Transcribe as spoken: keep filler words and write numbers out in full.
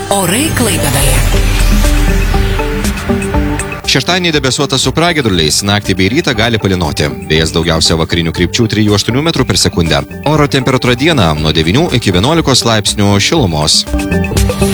Orai Klaipėdoje. Šeštadienį debesuota su pragiedruliais, naktį bei rytą gali palynoti. Vėjas daugiausia vakarinių krypčių trijų aštuonių metrų per sekundę. Oro temperatūra dieną nuo devynių iki vienuolikos laipsnių šilumos.